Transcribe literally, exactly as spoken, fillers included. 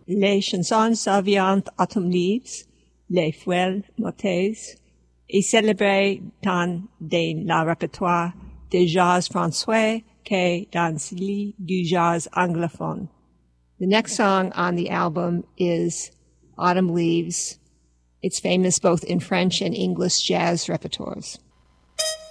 les chansons savantes Autumn Leaves, les Feuilles Mortes, et célébré tant dans le répertoire de jazz français que dans celui du jazz anglophone. The next song on the album is Autumn Leaves. It's famous both in French and English jazz repertoires.